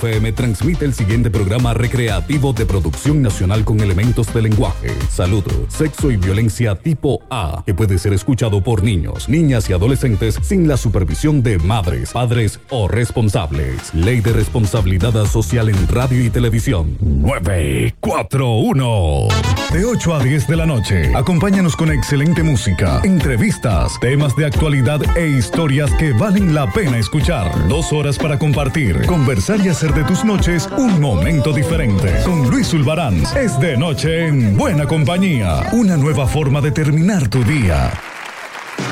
FM transmite el siguiente programa recreativo de producción nacional con elementos de lenguaje, salud, sexo y violencia tipo A, que puede ser escuchado por niños, niñas y adolescentes sin la supervisión de madres, padres o responsables. Ley de Responsabilidad Social en Radio y Televisión. 941. De 8 a 10 de la noche, acompáñanos con excelente música, entrevistas, temas de actualidad e historias que valen la pena escuchar. 2 horas para compartir, conversar y hacer de tus noches un momento diferente. Con Luis Zulbarán, es de noche en buena compañía. Una nueva forma de terminar tu día.